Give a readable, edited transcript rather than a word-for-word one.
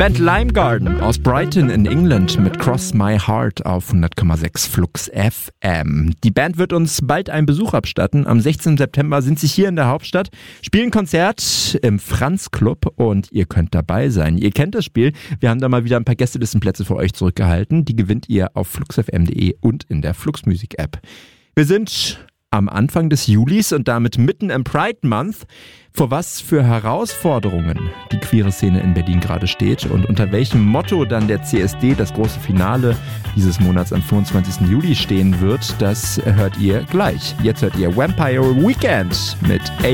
Band Lime Garden aus Brighton in England mit Cross My Heart auf 100,6 Flux FM. Die Band wird uns bald einen Besuch abstatten. Am 16. September sind sie hier in der Hauptstadt, spielen Konzert im Franz Club und ihr könnt dabei sein. Ihr kennt das Spiel. Wir haben da mal wieder ein paar Gästelistenplätze für euch zurückgehalten. Die gewinnt ihr auf fluxfm.de und in der Flux Music App. Wir sind am Anfang des Julis und damit mitten im Pride Month. Vor was für Herausforderungen die queere Szene in Berlin gerade steht und unter welchem Motto dann der CSD, das große Finale dieses Monats am 25. Juli stehen wird, das hört ihr gleich. Jetzt hört ihr Vampire Weekend mit